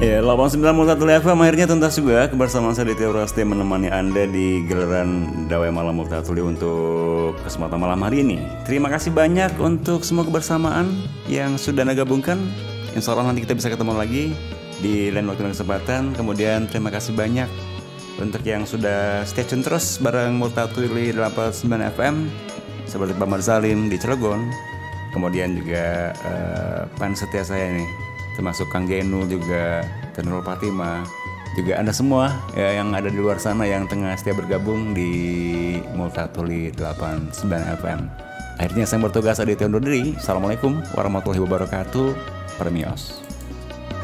Ya, 89 Multatuli FM akhirnya tuntas juga. Kebersamaan saya Ditya Rasti menemani Anda di gelaran Dawai Malam Multatuli untuk kesempatan malam hari ini. Terima kasih banyak untuk semua kebersamaan yang sudah Anda gabungkan. Insya Allah nanti kita bisa ketemu lagi di lain waktu dan kesempatan. Kemudian terima kasih banyak untuk yang sudah stay tune terus bareng Multatuli 89 FM, seperti Pak Marzalim di Cilegon. Kemudian juga fans setia saya nih, termasuk Kang Genu juga, Tenrul Fatima, juga Anda semua ya, yang ada di luar sana yang tengah setia bergabung di Multatuli 89 FM. Akhirnya saya bertugas Aditya undur diri. Assalamualaikum warahmatullahi wabarakatuh. Permios.